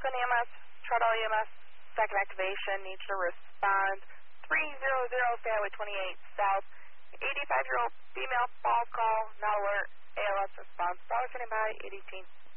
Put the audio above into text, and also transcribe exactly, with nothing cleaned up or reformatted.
seven E M S, Treadle E M S, second activation, needs to respond. three hundred, Fairway twenty-eight South. eighty-five-year-old female, false call, not alert. A L S response. Dollar standing by, eight eighteen.